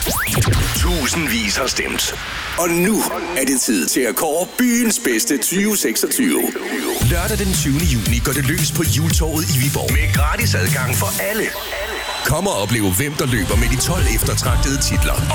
Tusindvis har stemt. Og nu er det tid til at kåre byens bedste 2026. Lørdag den 20. juni går det løs på Hjultorvet i Viborg. Med gratis adgang for alle. Kom og opleve, hvem der løber med de 12 eftertragtede titler.